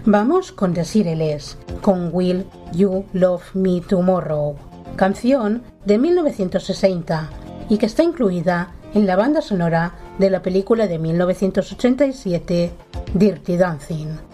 Vamos con Desireless, con Will You Love Me Tomorrow, canción de 1960 y que está incluida en la banda sonora de la película de 1987 Dirty Dancing.